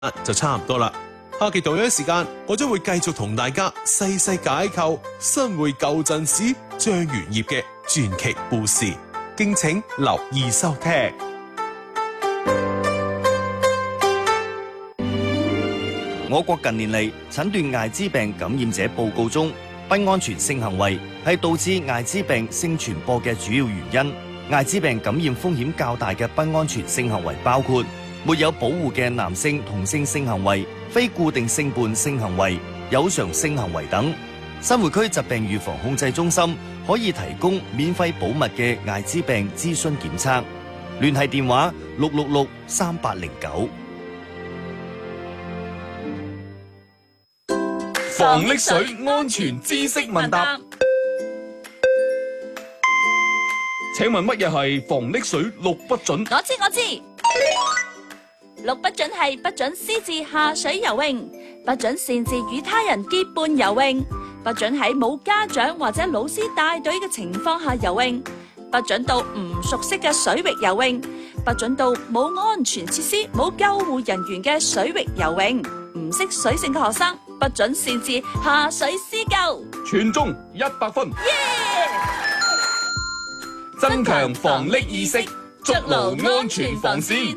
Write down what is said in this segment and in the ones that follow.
就差唔多啦。下期同樣時間，我將會繼續同大家細細解構新會舊陣時張元業嘅傳奇故事，敬請留意收聽。 我國近年嚟診斷艾滋病感染者報告中，不安全性行為係導致艾滋病性傳播嘅主要原因。艾滋病感染風險較大嘅不安全性行為包括沒有保護嘅男性同性性行為、非固定性伴性行為、有償性行為等。新會區疾病預防控制中心可以提供免費保密嘅艾滋病諮詢檢測，聯繫電話666-3809。 防溺水安全知識問答，請問乜嘢係防溺水六不准？ 我知。六不准係不准私自下水游泳，不准擅自與他人結伴游泳，不准喺冇家長或者老師帶隊嘅情況下游泳，不准到唔熟悉嘅水域游泳，不准到冇安全設施、冇救護人員嘅水域游泳。唔識水性嘅學生，不准擅自下水施救。 全中100分。增強防溺意識，築牢安全防線。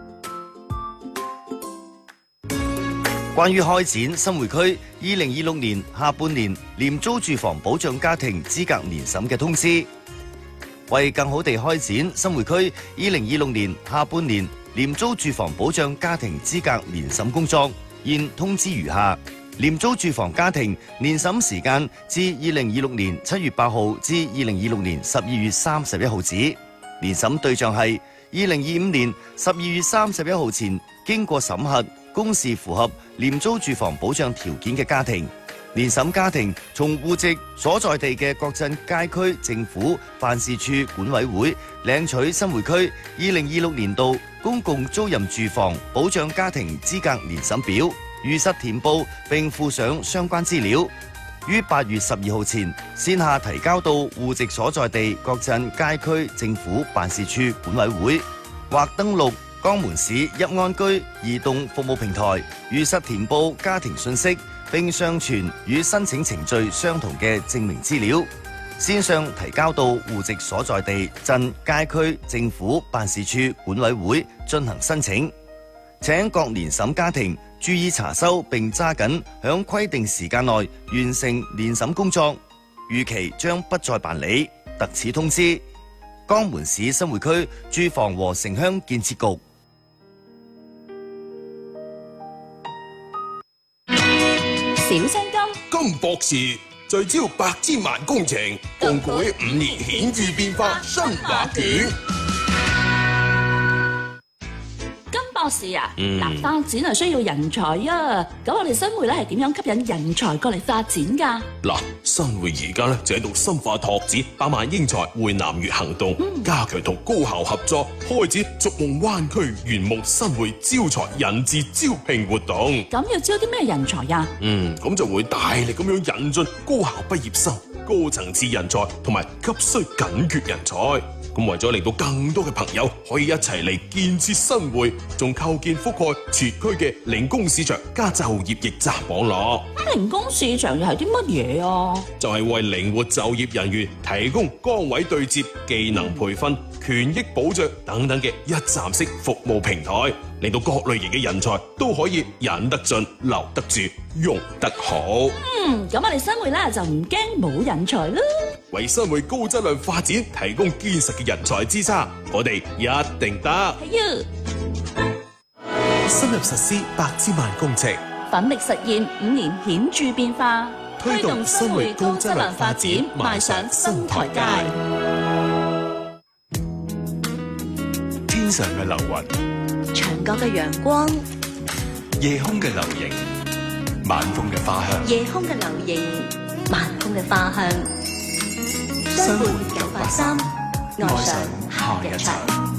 關於開展新會區2026年下半年廉租住房保障家庭資格年審嘅通知，為更好地開展新會區2026年下半年廉租住房保障家庭資格年審工作，現通知如下：廉租住房家庭年審時間至2026年7月8號至2026年12月31號止，年審對象係2025年12月31號前經過審核，公示符合廉租住房保障條件嘅家庭。年審家庭從戶籍所在地嘅各鎮街區政府辦事處管委會領取新會區2026年度公共租賃住房保障家庭資格年審表，如實填報並附上相關資料，於8月12號前線下提交到戶籍所在地各鎮街區政府辦事處管委會，或登錄江門市邑安居移動服務平台，如實填報家庭信息，並上傳與申請程序相同嘅證明資料，線上提交到戶籍所在地鎮街區政府辦事處管委會進行申請。請各年審家庭注意查收並揸緊響規定時間內完成年審工作，逾期將不再辦理。特此通知，江門市新會區住房和城鄉建設局。 小青金博士聚焦百千萬工程，共繪5年顯著變化新畫卷。 博士啊，發展係需要人才啊，咁我哋新會咧係點樣吸引人才過嚟發展噶？ 新會而家咧就喺度深化拓展百萬英才會南粵行動，加強同高校合作，開展逐夢灣區圓夢新會招才引智招聘活動。 咁要招啲咩人才啊？ 咁就會大力咁樣引進高校畢業生、高層次人才同埋急需緊缺人才。咁為咗令到更多嘅朋友可以一齊嚟建設新會，仲構建覆蓋全區嘅零工市場加就業驛站網絡。 零工市場又係啲乜嘢啊？ 就係為靈活就業人員提供崗位對接、技能培訓、權益保障等等嘅一站式服務平台，令到各類型嘅人才都可以引得進、留得住、用得好。 咁我哋新會咧就唔驚冇人才啦。 為新會高質量發展提供堅實嘅人才支撐，我哋一定得。 係啊， 深入實施百千萬工程， 奮力實現5年顯著變化， 推動新會高質量發展邁上新台階。天上嘅流雲， 牆角嘅陽光， 夜空嘅流螢，晚風嘅花香。 夜空嘅流螢，晚風嘅花香。新會983，愛上夏日場。